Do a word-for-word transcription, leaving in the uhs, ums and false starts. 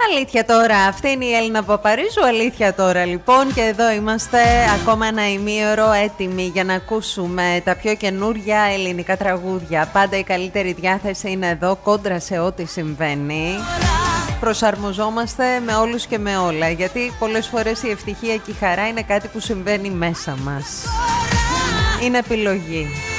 Αλήθεια τώρα, αυτή είναι η Έλληνα από Παρίσου. Αλήθεια τώρα λοιπόν, και εδώ είμαστε ακόμα ένα ημίωρο έτοιμοι για να ακούσουμε τα πιο καινούρια ελληνικά τραγούδια. Πάντα η καλύτερη διάθεση είναι εδώ, κόντρα σε ό,τι συμβαίνει. Προσαρμοζόμαστε με όλους και με όλα, γιατί πολλές φορές η ευτυχία και η χαρά είναι κάτι που συμβαίνει μέσα μας. Είναι επιλογή.